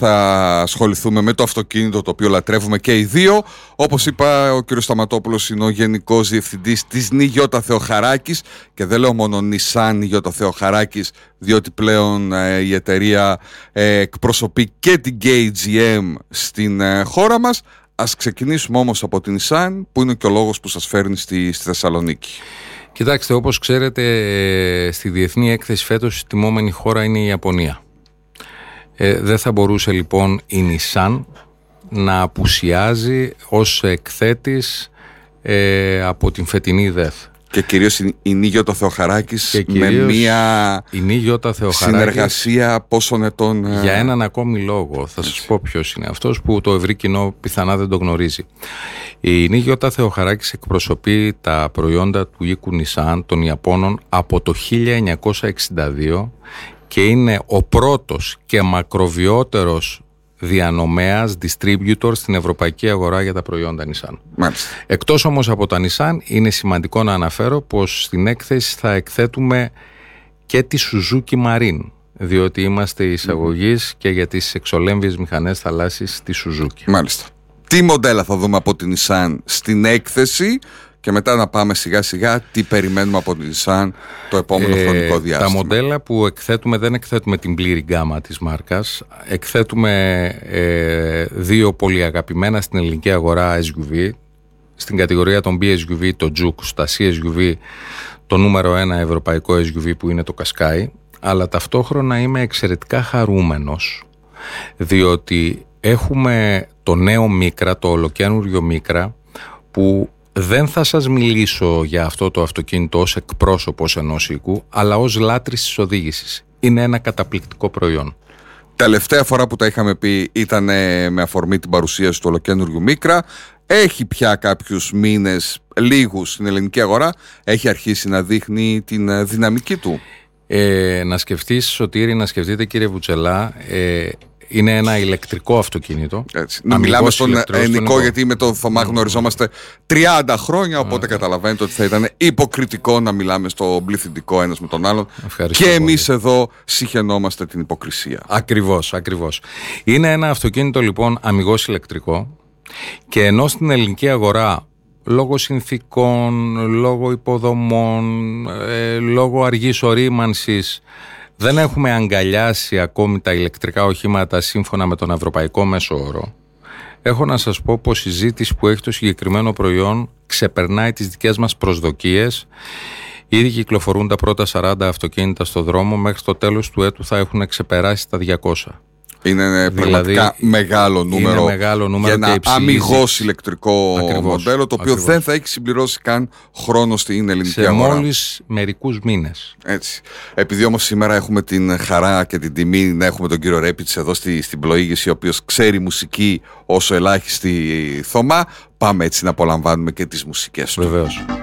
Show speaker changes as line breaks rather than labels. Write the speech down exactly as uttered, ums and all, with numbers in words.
θα ασχοληθούμε με το αυτοκίνητο το οποίο λατρεύουμε και οι δύο. Όπως είπα, ο κ. Σταματόπουλος είναι ο Γενικός Διευθυντής της Νιγιώτα Θεοχαράκης και δεν λέω μόνο Nissan Νιγιώτα Θεοχαράκης, διότι πλέον ε, η εταιρεία ε, εκπροσωπεί και την κέι τζι εμ στην ε, χώρα μας. Ας ξεκινήσουμε όμως από την Nissan, που είναι και ο λόγος που σας φέρνει στη, στη Θεσσαλονίκη.
Κοιτάξτε, όπως ξέρετε, στη διεθνή έκθεση φέτος η τιμόμενη χώρα είναι η Ιαπωνία. Ε, δεν θα μπορούσε λοιπόν η Nissan να απουσιάζει ως εκθέτης ε, από την φετινή ΔΕΘ.
Και κυρίως η Νιγιώτα Θεοχαράκης με μια συνεργασία πόσων ετών.
Για έναν ακόμη λόγο. Θα σας πω ποιος είναι αυτός, που το ευρύ κοινό πιθανά δεν τον γνωρίζει. Η Νιγιώτα Θεοχαράκης εκπροσωπεί τα προϊόντα του οίκου Nissan των Ιαπώνων από το χίλια εννιακόσια εξήντα δύο και είναι ο πρώτος και μακροβιότερος διανομέας, distributor στην ευρωπαϊκή αγορά για τα προϊόντα Nissan.
Μάλιστα.
Εκτός όμως από τα Nissan, είναι σημαντικό να αναφέρω πως στην έκθεση θα εκθέτουμε και τη Suzuki Marine, διότι είμαστε εισαγωγής mm. και για τις εξολέμβιες μηχανές θαλάσσης τη Suzuki.
Μάλιστα. Τι μοντέλα θα δούμε από την Nissan στην έκθεση και μετά να πάμε σιγά σιγά τι περιμένουμε από την Nissan το επόμενο ε, χρονικό διάστημα.
Τα μοντέλα που εκθέτουμε, δεν εκθέτουμε την πλήρη γκάμα της μάρκας. Εκθέτουμε ε, δύο πολύ αγαπημένα στην ελληνική αγορά ες γιου βι. Στην κατηγορία των μπι ες γιου βι το Juke, στα σι ες γιου βι το νούμερο ένα ευρωπαϊκό ες γιου βι που είναι το Qashqai. Αλλά ταυτόχρονα είμαι εξαιρετικά χαρούμενος, διότι έχουμε το νέο Micra, το ολοκαίνουργιο Micra, που δεν θα σας μιλήσω για αυτό το αυτοκίνητο ως εκπρόσωπος ενός οίκου, αλλά ως λάτρης της οδήγησης. Είναι ένα καταπληκτικό προϊόν.
Τελευταία φορά που τα είχαμε πει ήταν με αφορμή την παρουσίαση του ολοκαίνουργιου Micra. Έχει πια κάποιους μήνες, λίγους, στην ελληνική αγορά. Έχει αρχίσει να δείχνει την δυναμική του.
Ε, να σκεφτείς, Σωτήρη, να σκεφτείτε, κύριε Βουτσελά, ε, είναι ένα ηλεκτρικό αυτοκίνητο.
Έτσι. Να μιλάμε στον Νικό, γιατί με τον Θωμά γνωριζόμαστε τριάντα χρόνια, οπότε καταλαβαίνετε ότι θα ήταν υποκριτικό να μιλάμε στο πληθυντικό ένας με τον άλλον. Ευχαριστώ. Και εμείς εδώ συχαινόμαστε την υποκρισία.
Ακριβώς, ακριβώς. Είναι ένα αυτοκίνητο λοιπόν αμιγώς ηλεκτρικό, και ενώ στην ελληνική αγορά λόγω συνθήκων, λόγω υποδομών, ε, λόγω αργής ορίμανσης δεν έχουμε αγκαλιάσει ακόμη τα ηλεκτρικά οχήματα σύμφωνα με τον ευρωπαϊκό μέσο όρο, έχω να σας πω πως η ζήτηση που έχει το συγκεκριμένο προϊόν ξεπερνάει τις δικές μας προσδοκίες. Ήδη κυκλοφορούν τα πρώτα σαράντα αυτοκίνητα στο δρόμο, μέχρι το τέλος του έτου θα έχουν ξεπεράσει τα διακόσια.
Είναι πραγματικά δηλαδή, μεγάλο νούμερο,
είναι μεγάλο νούμερο
για ένα αμιγώς ηλεκτρικό ακριβώς, μοντέλο, το οποίο
ακριβώς.
δεν θα έχει συμπληρώσει καν χρόνο στην ελληνική
σε
αγορά.
Σε μόλις μερικούς μήνες.
Έτσι. Επειδή όμως σήμερα έχουμε την χαρά και την τιμή να έχουμε τον κύριο Ρέπιτς εδώ στη, στην πλοήγηση, ο οποίος ξέρει μουσική όσο ελάχιστη Θωμά, πάμε έτσι να απολαμβάνουμε και τις μουσικές του.
Βεβαίως.